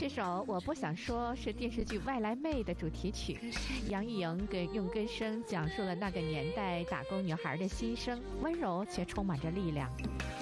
这首《我不想说》是电视剧《外来妹》的主题曲，杨钰莹用歌声讲述了那个年代打工女孩的心声，温柔却充满着力量。